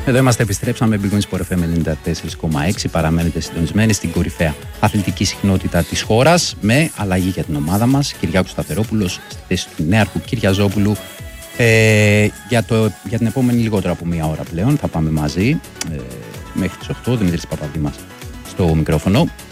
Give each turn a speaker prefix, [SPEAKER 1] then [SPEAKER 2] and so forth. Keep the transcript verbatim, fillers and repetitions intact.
[SPEAKER 1] Εδώ είμαστε, επιστρέψαμε. Big Win Sport εφ εμ ενενήντα τέσσερα κόμμα έξι. Παραμένετε συντονισμένοι στην κορυφαία αθλητική συχνότητα της χώρας. Με αλλαγή για την ομάδα μας. Κυριάκος Σταθερόπουλος στη θέση του Νέαρχου Κυριαζόπουλου. Ε, για, το, για την επόμενη λιγότερο από μία ώρα πλέον θα πάμε μαζί. Ε, μέχρι τις οκτώ. Δημήτρης Παπαδήμας στο μικρόφωνο.